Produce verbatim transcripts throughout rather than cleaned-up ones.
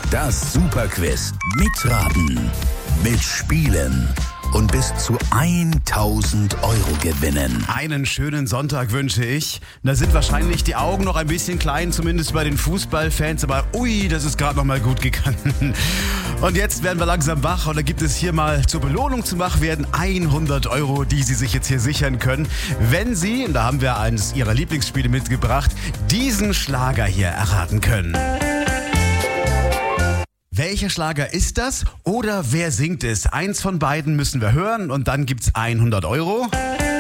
Das Superquiz. Mitraten, mitspielen und bis zu tausend Euro gewinnen. Einen schönen Sonntag wünsche ich. Da sind wahrscheinlich die Augen noch ein bisschen klein, zumindest bei den Fußballfans, aber ui, das ist gerade noch mal gut gegangen. Und jetzt werden wir langsam wach und da gibt es hier mal zur Belohnung zum Wachwerden hundert Euro, die Sie sich jetzt hier sichern können, wenn Sie, und da haben wir eines Ihrer Lieblingsspiele mitgebracht, diesen Schlager hier erraten können. Welcher Schlager ist das oder wer singt es? Eins von beiden müssen wir hören und dann gibt's hundert Euro.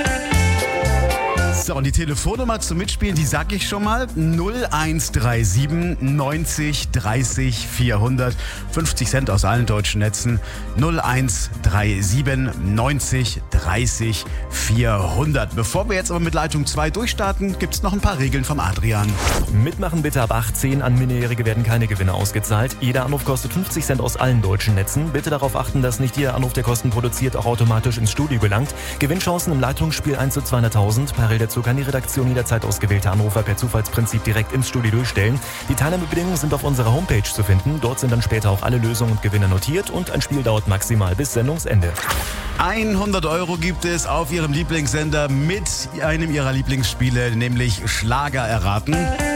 So, und die Telefonnummer zum Mitspielen, die sag ich schon mal. null eins drei sieben neunzig dreißig vierhundert. fünfzig Cent aus allen deutschen Netzen. null eins drei sieben neunzig dreißig vierhundert. Bevor wir jetzt aber mit Leitung zwei durchstarten, gibt's noch ein paar Regeln vom Adrian. Mitmachen bitte ab achtzehn. An Minderjährige werden keine Gewinne ausgezahlt. Jeder Anruf kostet fünfzig Cent aus allen deutschen Netzen. Bitte darauf achten, dass nicht jeder Anruf, der Kosten produziert, auch automatisch ins Studio gelangt. Gewinnchancen im Leitungsspiel eins zu zweihunderttausend. Parallel dazu kann die Redaktion jederzeit ausgewählte Anrufer per Zufallsprinzip direkt ins Studio durchstellen. Die Teilnahmebedingungen sind auf unserer Homepage zu finden. Dort sind dann später auch alle Lösungen und Gewinne notiert und ein Spiel dauert maximal bis Sendungsende. hundert Euro gibt es auf Ihrem Lieblingssender mit einem Ihrer Lieblingsspiele, nämlich Schlager erraten.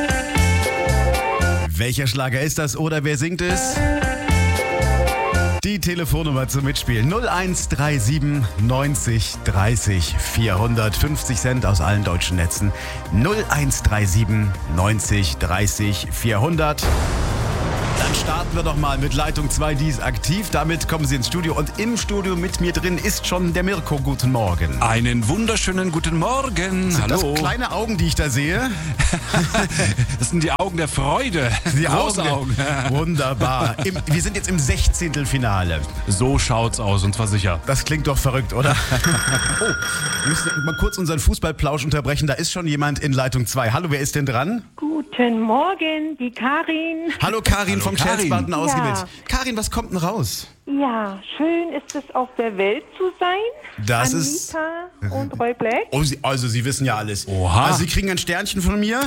Welcher Schlager ist das oder wer singt es? Die Telefonnummer zum Mitspielen null eins drei sieben neunzig dreißig vierhundert. fünfzig Cent aus allen deutschen Netzen. null eins drei sieben neunzig dreißig vierhundert. Dann starten wir doch mal mit Leitung zwei, die ist aktiv. Damit kommen Sie ins Studio und im Studio mit mir drin ist schon der Mirko. Guten Morgen. Einen wunderschönen guten Morgen. Sind Hallo. das kleine Augen, die ich da sehe? Das sind die Augen der Freude. Die Große Augen. Augen. Wunderbar. Im, wir sind jetzt im Sechzehntelfinale. So schaut's aus und zwar sicher. Das klingt doch verrückt, oder? Oh, wir müssen mal kurz unseren Fußballplausch unterbrechen. Da ist schon jemand in Leitung zwei. Hallo, wer ist denn dran? Guten Morgen, die Karin. Hallo Karin Hallo, vom Karin. Scherzbanden ausgewählt. Ja. Karin, was kommt denn raus? Ja, schön ist es, auf der Welt zu sein. Das ist- Anita und Roy Black. Oh, Sie, also Sie wissen ja alles. Oha. Also Sie kriegen ein Sternchen von mir.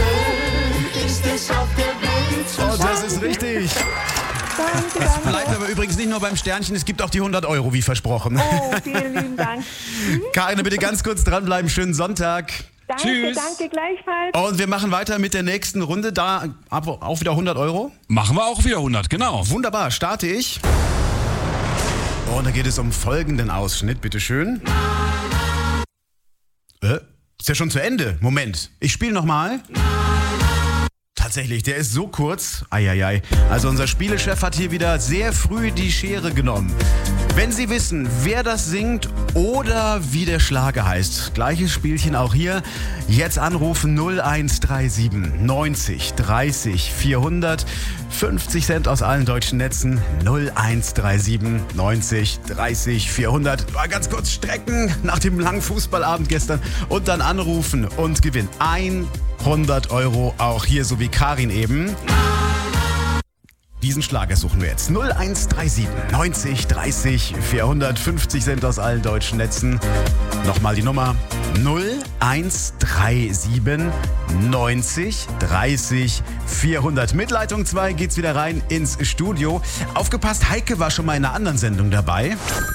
Oh, das ist richtig. Danke, Bleibt danke. aber übrigens nicht nur beim Sternchen, es gibt auch die hundert Euro, wie versprochen. Oh, vielen lieben Dank. Karin, bitte ganz kurz dranbleiben. Schönen Sonntag. Danke, Tschüss. danke gleichfalls. Und wir machen weiter mit der nächsten Runde. Da ab- auch wieder hundert Euro. Machen wir auch wieder hundert, genau. Wunderbar, starte ich. Und da geht es um folgenden Ausschnitt, bitteschön. Äh, ist ja schon zu Ende. Moment, ich spiele nochmal. Tatsächlich, der ist so kurz. Eieiei. Also unser Spielechef hat hier wieder sehr früh die Schere genommen. Wenn Sie wissen, wer das singt oder wie der Schlager heißt, gleiches Spielchen auch hier. Jetzt anrufen null eins drei sieben neunzig dreißig vierhundert. fünfzig Cent aus allen deutschen Netzen. null eins drei sieben neunzig dreißig vierhundert. Mal ganz kurz strecken nach dem langen Fußballabend gestern und dann anrufen und gewinnen hundert Euro, auch hier so wie Karin eben. Diesen Schlager suchen wir jetzt. null eins drei sieben neunzig dreißig vierhundert. fünfzig Cent aus allen deutschen Netzen. Nochmal die Nummer. null eins drei sieben neunzig dreißig vierhundert. Mit Leitung zwei geht's wieder rein ins Studio. Aufgepasst, Heike war schon mal in einer anderen Sendung dabei.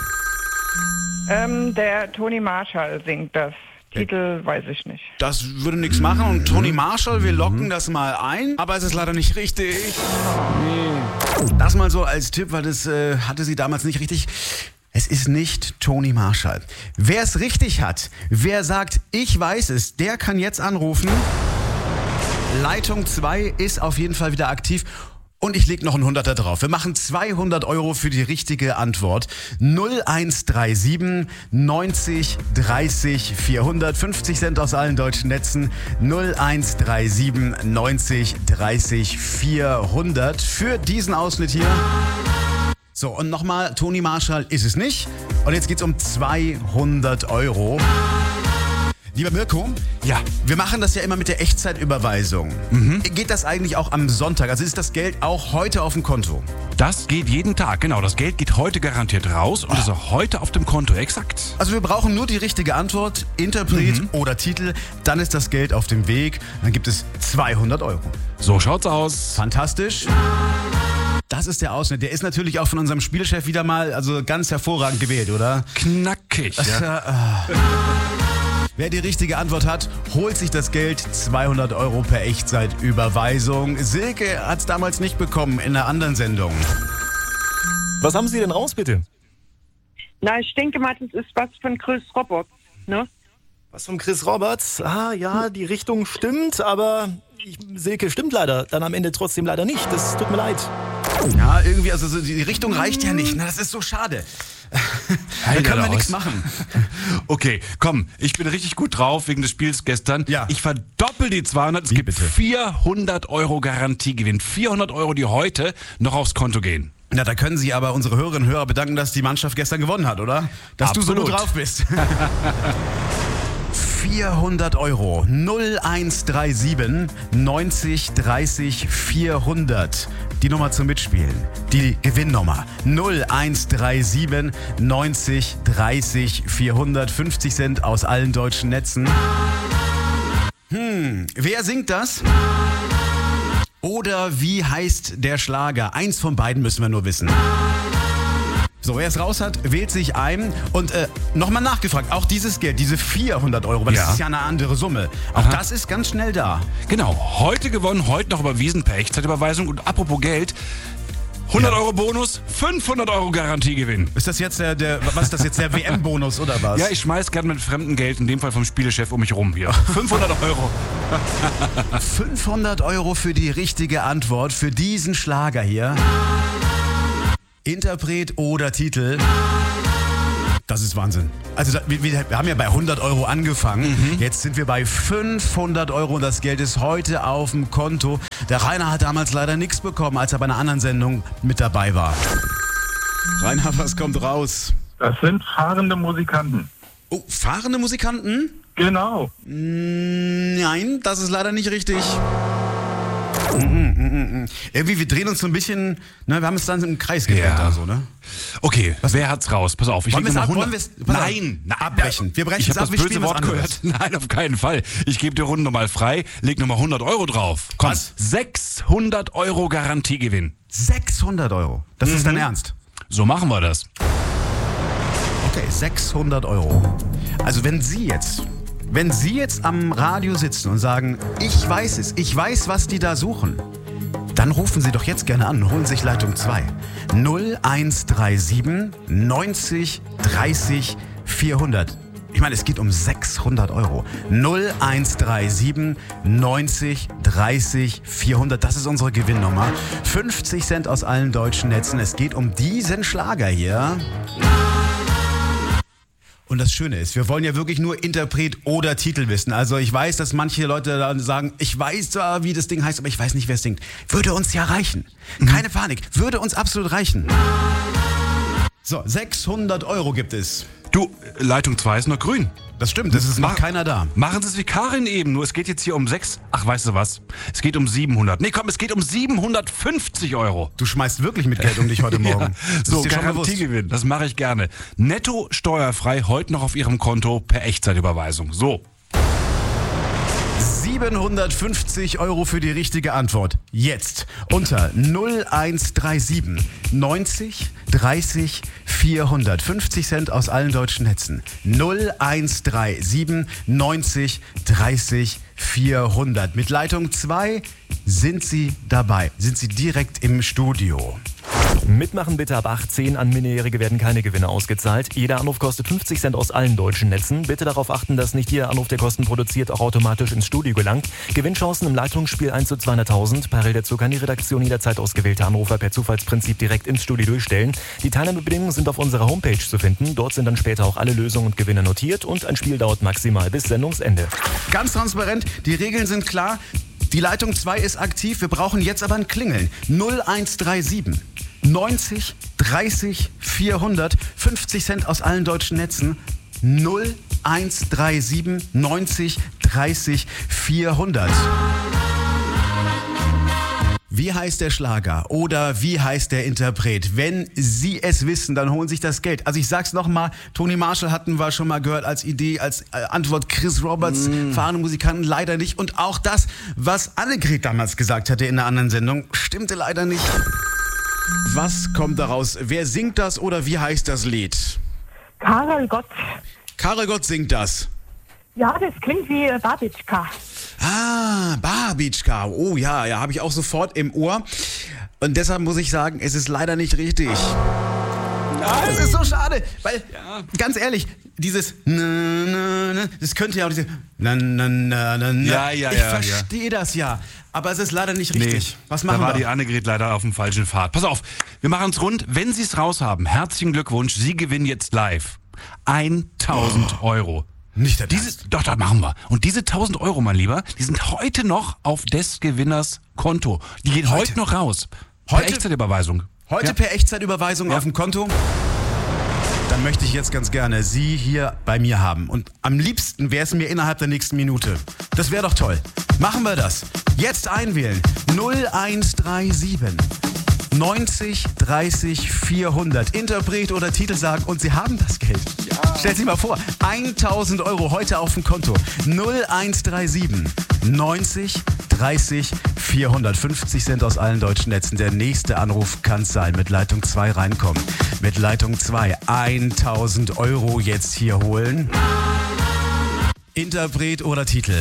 Ähm, der Toni Marshall singt das. Titel weiß ich nicht. Das würde nichts machen. Und Toni Marshall, wir locken das mal ein. Aber es ist leider nicht richtig. Das mal so als Tipp, weil das äh, hatte sie damals nicht richtig. Es ist nicht Toni Marshall. Wer es richtig hat, wer sagt, ich weiß es, der kann jetzt anrufen. Leitung zwei ist auf jeden Fall wieder aktiv. Und ich lege noch einen Hunderter drauf. Wir machen zweihundert Euro für die richtige Antwort. null eins drei sieben neunzig dreißig vierhundert. fünfzig Cent aus allen deutschen Netzen. null eins drei sieben neunzig dreißig vierhundert. Für diesen Ausschnitt hier. So, und nochmal, Toni Marshall ist es nicht. Und jetzt geht's um zweihundert Euro. Lieber Mirko, Ja. wir machen das ja immer mit der Echtzeitüberweisung. Mhm. Geht das eigentlich auch am Sonntag? Also ist das Geld auch heute auf dem Konto? Das geht jeden Tag, genau. Das Geld geht heute garantiert raus und ist auch heute auf dem Konto, exakt. Also wir brauchen nur die richtige Antwort, Interpret Mhm. oder Titel. Dann ist das Geld auf dem Weg. Dann gibt es zweihundert Euro. So schaut's aus. Fantastisch. Das ist der Ausschnitt. Der ist natürlich auch von unserem Spielchef wieder mal also ganz hervorragend gewählt, oder? Knackig. Ja. Wer die richtige Antwort hat, holt sich das Geld, zweihundert Euro per Echtzeitüberweisung. Silke hat es damals nicht bekommen in einer anderen Sendung. Was haben Sie denn raus, bitte? Na, ich denke mal, das ist was von Chris Roberts, ne? Was von Chris Roberts? Ah ja, die Richtung stimmt, aber ich, Silke stimmt leider. Dann am Ende trotzdem leider nicht. Das tut mir leid. Ja, irgendwie, also so die Richtung reicht ja nicht. Na, das ist so schade. Da können wir nichts machen. Okay, komm, ich bin richtig gut drauf wegen des Spiels gestern. Ja. Ich verdoppel die zweihundert. Es Wie gibt bitte? vierhundert Euro Garantiegewinn. vierhundert Euro, die heute noch aufs Konto gehen. Na, da können Sie aber unsere Hörerinnen und Hörer bedanken, dass die Mannschaft gestern gewonnen hat, oder? Dass du so Absolut. gut drauf bist. vierhundert Euro. null eins drei sieben neunzig dreißig vierhundert. Die Nummer zum Mitspielen. Die Gewinnnummer. null eins drei sieben neunzig dreißig vierhundert. fünfzig Cent aus allen deutschen Netzen. Hm, wer singt das? Oder wie heißt der Schlager? Eins von beiden müssen wir nur wissen. So, wer es raus hat, wählt sich ein. Und äh, nochmal nachgefragt, auch dieses Geld, diese vierhundert Euro, weil Ja. das ist ja eine andere Summe. Auch Aha. das ist ganz schnell da. Genau, heute gewonnen, heute noch überwiesen per Echtzeitüberweisung. Und apropos Geld, hundert Ja. Euro Bonus, fünfhundert Euro Garantiegewinn. Ist das jetzt der, der was ist das jetzt, der W M-Bonus oder was? Ja, ich schmeiß gerne mit fremdem Geld, in dem Fall vom Spielechef, um mich rum hier. fünfhundert Euro. fünfhundert Euro für die richtige Antwort, für diesen Schlager hier. Interpret oder Titel. Das ist Wahnsinn. Also da, wir, wir haben ja bei hundert Euro angefangen. Mhm. Jetzt sind wir bei fünfhundert Euro und das Geld ist heute auf dem Konto. Der Rainer hat damals leider nichts bekommen, als er bei einer anderen Sendung mit dabei war. Rainer, was kommt raus? Das sind fahrende Musikanten. Oh, fahrende Musikanten? Genau. Nein, das ist leider nicht richtig. Mm, mm, mm, mm. Irgendwie, wir drehen uns so ein bisschen, ne, wir haben es dann im Kreis gedreht Ja. da so, ne? Okay, wer hat's raus? Pass auf, ich Wollen leg wir's noch mal ab? Wollen hundert. wir's- pass auf. Nein, na, Abbrechen. Wir brechen ich es hab ab, wir das böse spielen was Wort gehört. Nein, auf keinen Fall. Ich gebe die Runde nochmal frei, leg nochmal hundert Euro drauf. Komm, Was? sechshundert Euro Garantiegewinn. sechshundert Euro. Das ist dein Ernst? So machen wir das. Okay, sechshundert Euro. Also wenn Sie jetzt, wenn Sie jetzt am Radio sitzen und sagen, ich weiß es, ich weiß, was die da suchen, dann rufen Sie doch jetzt gerne an und holen sich Leitung zwei. null eins drei sieben neunzig dreißig vierhundert. Ich meine, es geht um sechshundert Euro. null eins drei sieben neunzig dreißig vierhundert. Das ist unsere Gewinnnummer. fünfzig Cent aus allen deutschen Netzen. Es geht um diesen Schlager hier. Und das Schöne ist, wir wollen ja wirklich nur Interpret oder Titel wissen. Also ich weiß, dass manche Leute dann sagen, ich weiß zwar, wie das Ding heißt, aber ich weiß nicht, wer es singt. Würde uns ja reichen. Keine Panik, würde uns absolut reichen. So, sechshundert Euro gibt es. Du, Leitung zwei ist noch grün. Das stimmt, es ist noch Mach- keiner da. Machen Sie es wie Karin eben, nur es geht jetzt hier um sechs. Ach, weißt du was? Es geht um siebenhundert. Nee, komm, es geht um siebenhundertfünfzig Euro. Du schmeißt wirklich mit Geld um dich heute Morgen. Ja, Das so, ist dir schon bewusst. Garantiegewinn, das mache ich gerne. Netto steuerfrei, heute noch auf Ihrem Konto per Echtzeitüberweisung. So. siebenhundertfünfzig Euro für die richtige Antwort. Jetzt unter null eins drei sieben neunzig dreißig vierhundert. fünfzig Cent aus allen deutschen Netzen. null eins drei sieben neunzig dreißig vierhundert. Mit Leitung zwei sind Sie dabei. Sind Sie direkt im Studio. Mitmachen bitte ab achtzehn. An Minderjährige werden keine Gewinne ausgezahlt. Jeder Anruf kostet fünfzig Cent aus allen deutschen Netzen. Bitte darauf achten, dass nicht jeder Anruf, der Kosten produziert, auch automatisch ins Studio gelangt. Gewinnchancen im Leitungsspiel eins zu zweihunderttausend. Parallel dazu kann die Redaktion jederzeit ausgewählte Anrufer per Zufallsprinzip direkt ins Studio durchstellen. Die Teilnahmebedingungen sind auf unserer Homepage zu finden. Dort sind dann später auch alle Lösungen und Gewinne notiert und ein Spiel dauert maximal bis Sendungsende. Ganz transparent, die Regeln sind klar. Die Leitung zwei ist aktiv. Wir brauchen jetzt aber ein Klingeln. null eins drei sieben neunzig dreißig vierhundert. fünfzig Cent aus allen deutschen Netzen. null eins drei sieben neunzig dreißig vierhundert. Wie heißt der Schlager oder wie heißt der Interpret? Wenn Sie es wissen, dann holen sich das Geld. Also ich sag's nochmal, Tony Marshall hatten wir schon mal gehört als Idee, als äh, Antwort Chris Roberts, mm. fahrende Musikanten leider nicht. Und auch das, was Annegret damals gesagt hatte in einer anderen Sendung, stimmte leider nicht. Was kommt daraus? Wer singt das oder wie heißt das Lied? Karel Gott. Karel Gott singt das. Ja, das klingt wie Babitschka. Ah, Babitschka. Oh ja, ja, habe ich auch sofort im Ohr. Und deshalb muss ich sagen, es ist leider nicht richtig. Nein. Das ist so schade, weil, ja. ganz ehrlich, dieses na, na, na, das könnte ja auch diese na, na, na, na, ja, ja, ich ja, verstehe ja. das ja, aber es ist leider nicht richtig. Nee, Was machen da war wir? die Annegret leider auf dem falschen Pfad. Pass auf, wir machen uns rund. Wenn Sie es raus haben, herzlichen Glückwunsch, Sie gewinnen jetzt live tausend oh. Euro. Nicht der Diese, Doch, das machen wir. Und diese tausend Euro, mein Lieber, die sind heute noch auf des Gewinners Konto. Die gehen heute, heute noch raus. Per heute? Echtzeitüberweisung. Heute ja. per Echtzeitüberweisung ja. auf dem Konto. Dann möchte ich jetzt ganz gerne Sie hier bei mir haben. Und am liebsten wäre es mir innerhalb der nächsten Minute. Das wäre doch toll. Machen wir das. Jetzt einwählen. null eins drei sieben neunzig dreißig vierhundert. Interpret oder Titel sagen und Sie haben das Geld. Ja. Stellt sich mal vor, tausend Euro heute auf dem Konto. null eins drei sieben neunzig dreißig vierhundert. fünfzig Cent aus allen deutschen Netzen. Der nächste Anruf kann es sein. Mit Leitung zwei reinkommen. Mit Leitung zwei tausend Euro jetzt hier holen. Interpret oder Titel?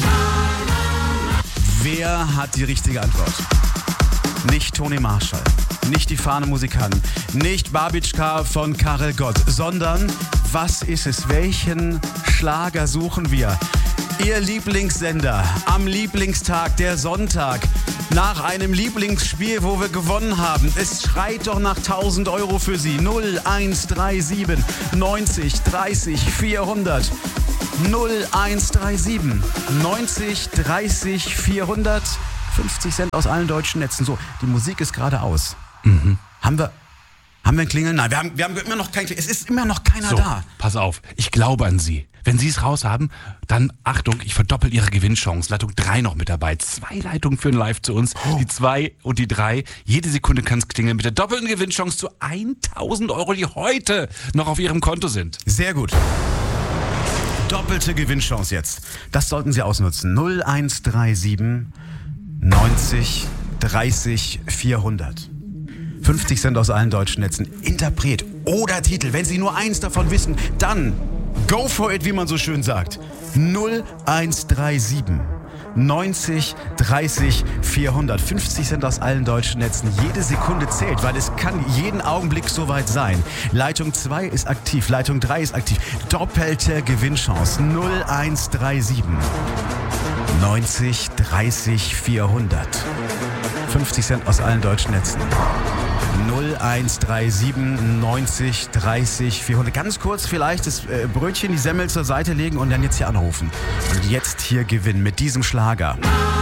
Wer hat die richtige Antwort? Nicht Toni Marshall, nicht die Fahne Musikanten, nicht Babitschka von Karel Gott, sondern was ist es? Welchen Schlager suchen wir? Ihr Lieblingssender am Lieblingstag, der Sonntag, nach einem Lieblingsspiel, wo wir gewonnen haben. Es schreit doch nach tausend Euro für Sie. null eins drei sieben neunzig dreißig vierhundert. null eins drei sieben neunzig dreißig vierhundert. fünfzig Cent aus allen deutschen Netzen. So, die Musik ist gerade aus. Mhm. Haben wir, haben wir ein Klingeln? Nein, wir haben, wir haben immer noch kein Klingeln. Es ist immer noch keiner so, da. Pass auf, ich glaube an Sie. Wenn Sie es raus haben, dann Achtung, ich verdoppel Ihre Gewinnchance. Leitung drei noch mit dabei. Zwei Leitungen führen live zu uns. Oh. Die zwei und die drei. Jede Sekunde kann es klingeln mit der doppelten Gewinnchance zu tausend Euro, die heute noch auf Ihrem Konto sind. Sehr gut. Doppelte Gewinnchance jetzt. Das sollten Sie ausnutzen. null eins drei sieben neunzig dreißig vierhundert. fünfzig Cent aus allen deutschen Netzen. Interpret oder Titel. Wenn Sie nur eins davon wissen, dann go for it, wie man so schön sagt. null eins drei sieben neunzig dreißig vierhundert. fünfzig Cent aus allen deutschen Netzen. Jede Sekunde zählt, weil es kann jeden Augenblick soweit sein. Leitung zwei ist aktiv, Leitung drei ist aktiv. Doppelte Gewinnchance. null eins drei sieben neunzig dreißig vierhundert. fünfzig Cent aus allen deutschen Netzen. null eins drei sieben neunzig dreißig vierhundert. Ganz kurz vielleicht das äh, Brötchen, die Semmel zur Seite legen und dann jetzt hier anrufen. Und jetzt hier gewinnen mit diesem Schlager.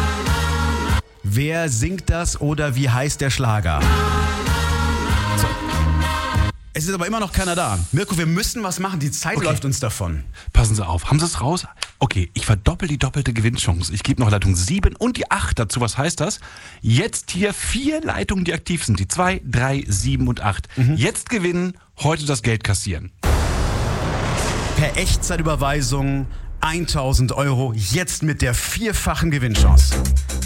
Wer singt das oder wie heißt der Schlager? So. Es ist aber immer noch keiner da. Mirko, wir müssen was machen. Die Zeit okay. läuft uns davon. Passen Sie auf. Haben Sie es raus? Okay, ich verdoppel die doppelte Gewinnchance. Ich gebe noch Leitung sieben und die acht dazu. Was heißt das? Jetzt hier vier Leitungen, die aktiv sind. Die zwei, drei, sieben und acht. Mhm. Jetzt gewinnen, heute das Geld kassieren. Per Echtzeitüberweisung tausend Euro. Jetzt mit der vierfachen Gewinnchance.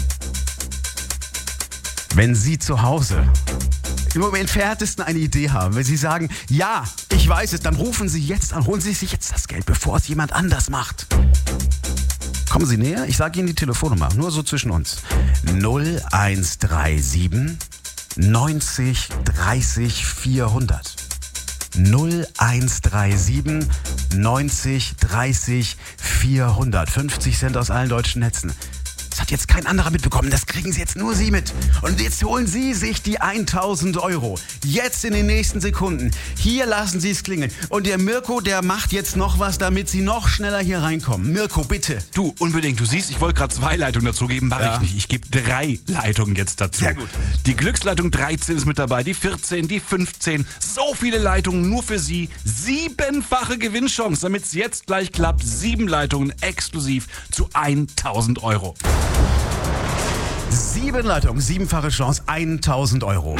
Wenn Sie zu Hause im entferntesten eine Idee haben, wenn Sie sagen, ja, ich weiß es, dann rufen Sie jetzt an, holen Sie sich jetzt das Geld, bevor es jemand anders macht. Kommen Sie näher, ich sage Ihnen die Telefonnummer, nur so zwischen uns. null eins drei sieben neunzig dreißig vierhundert. null eins drei sieben neunzig dreißig vierhundert. fünfzig Cent aus allen deutschen Netzen. Das hat jetzt kein anderer mitbekommen, das kriegen Sie jetzt nur Sie mit. Und jetzt holen Sie sich die tausend Euro. Jetzt in den nächsten Sekunden. Hier lassen Sie es klingeln. Und der Mirko, der macht jetzt noch was, damit Sie noch schneller hier reinkommen. Mirko, bitte. Du, unbedingt. Du siehst, ich wollte gerade zwei Leitungen dazu geben, mache ja. ich nicht. Ich gebe drei Leitungen jetzt dazu. Sehr gut. Die Glücksleitung dreizehn ist mit dabei, die vierzehn, die fünfzehn. So viele Leitungen nur für Sie. Siebenfache Gewinnchance, damit es jetzt gleich klappt. Sieben Leitungen exklusiv zu tausend Euro. Sieben Leitungen, siebenfache Chance, tausend Euro.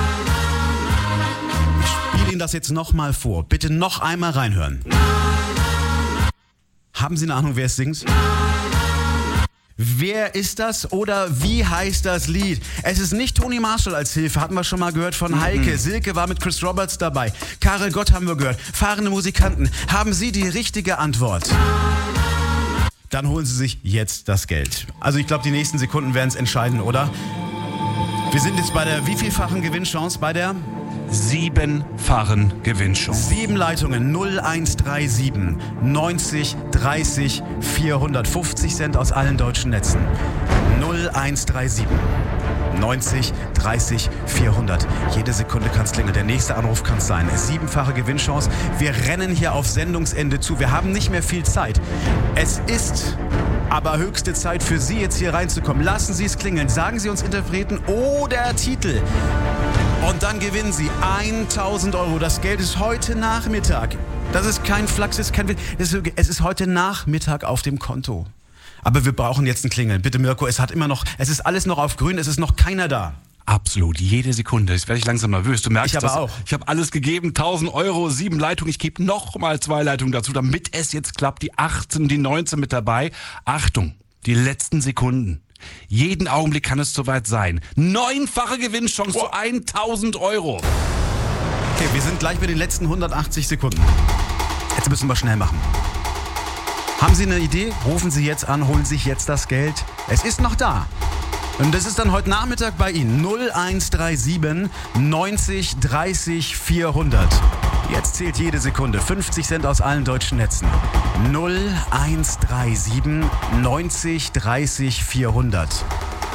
Ich spiele Ihnen das jetzt nochmal vor. Bitte noch einmal reinhören. Haben Sie eine Ahnung, wer es singt? Wer ist das oder wie heißt das Lied? Es ist nicht Toni Marshall als Hilfe, hatten wir schon mal gehört von Heike. Silke war mit Chris Roberts dabei. Karel Gott haben wir gehört. Fahrende Musikanten. Haben Sie die richtige Antwort? Dann holen Sie sich jetzt das Geld. Also ich glaube, die nächsten Sekunden werden es entscheiden, oder? Wir sind jetzt bei der wievielfachen Gewinnchance? Bei der Siebenfachen Gewinnchance. sieben Leitungen null eins drei sieben neunzig dreißig vierhundert. fünfzig Cent aus allen deutschen Netzen. null eins drei sieben neunzig dreißig vierhundert. Jede Sekunde kann es klingeln. Der nächste Anruf kann es sein. Siebenfache Gewinnchance. Wir rennen hier auf Sendungsende zu. Wir haben nicht mehr viel Zeit. Es ist aber höchste Zeit für Sie, jetzt hier reinzukommen. Lassen Sie es klingeln. Sagen Sie uns Interpreten oder Titel. Und dann gewinnen Sie tausend Euro. Das Geld ist heute Nachmittag. Das ist kein Flachs, das ist kein Witz. Es ist, es ist heute Nachmittag auf dem Konto. Aber wir brauchen jetzt ein Klingeln. Bitte, Mirko, es hat immer noch, es ist alles noch auf grün, es ist noch keiner da. Absolut, jede Sekunde. Jetzt werde ich langsam nervös. Du merkst, Ich aber dass auch. ich habe alles gegeben, tausend Euro, sieben Leitungen. Ich gebe noch mal zwei Leitungen dazu, damit es jetzt klappt. Die achtzehn, die neunzehn mit dabei. Achtung, die letzten Sekunden. Jeden Augenblick kann es soweit sein. Neunfache Gewinnchance zu tausend Euro. Okay, wir sind gleich bei den letzten hundertachtzig Sekunden. Jetzt müssen wir schnell machen. Haben Sie eine Idee? Rufen Sie jetzt an, holen sich jetzt das Geld. Es ist noch da. Und das ist dann heute Nachmittag bei Ihnen. null eins drei sieben neunzig dreißig vierhundert. Jetzt zählt jede Sekunde. fünfzig Cent aus allen deutschen Netzen. null eins drei sieben neunzig dreißig vierhundert.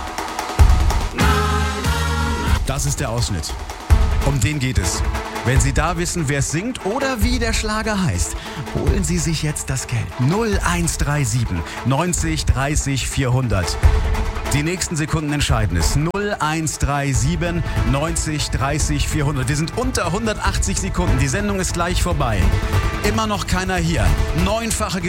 Das ist der Ausschnitt. Um den geht es. Wenn Sie da wissen, wer es singt oder wie der Schlager heißt, holen Sie sich jetzt das Geld. null eins drei sieben neunzig dreißig vierhundert. Die nächsten Sekunden entscheiden es. null eins drei sieben neunzig dreißig vierhundert. Wir sind unter hundertachtzig Sekunden. Die Sendung ist gleich vorbei. Immer noch keiner hier. Neunfache